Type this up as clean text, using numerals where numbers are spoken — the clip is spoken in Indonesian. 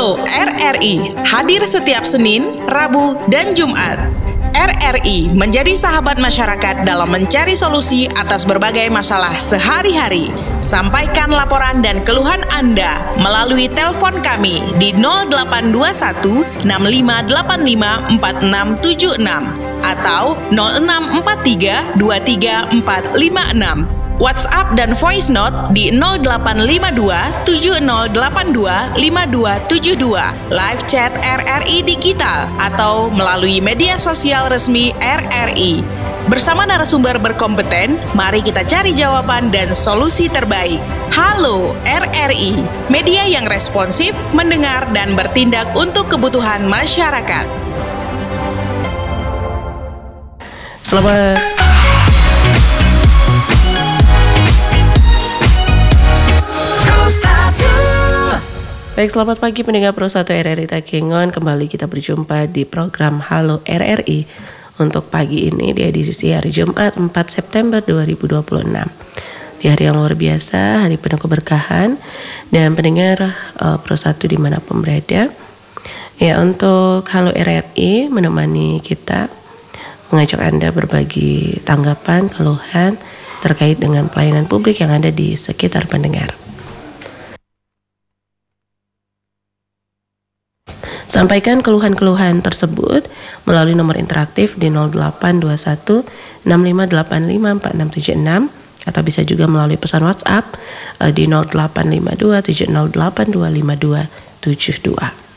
Halo RRI, hadir setiap Senin, Rabu, dan Jumat. RRI menjadi sahabat masyarakat dalam mencari solusi atas berbagai masalah sehari-hari. Sampaikan laporan dan keluhan Anda melalui telepon kami di 0821 6585 4676 atau 0643 23456. WhatsApp dan voice note di 0852 7082 5272, live chat RRI Digital atau melalui media sosial resmi RRI. Bersama narasumber berkompeten, mari kita cari jawaban dan solusi terbaik. Halo RRI, media yang responsif, mendengar dan bertindak untuk kebutuhan masyarakat. Selamat Baik, selamat pagi pendengar Pro 1 RRI Takengon. Kembali kita berjumpa di program Halo RRI untuk pagi ini di edisi hari Jumat 4 September 2026. Di hari yang luar biasa, hari penuh keberkahan, dan pendengar Pro 1 dimanapun berada. Ya, untuk Halo RRI menemani kita, mengajak Anda berbagi tanggapan, keluhan terkait dengan pelayanan publik yang ada di sekitar pendengar. Sampaikan keluhan-keluhan tersebut melalui nomor interaktif di 0821 6585 4676 atau bisa juga melalui pesan WhatsApp di 0852 7082 5272.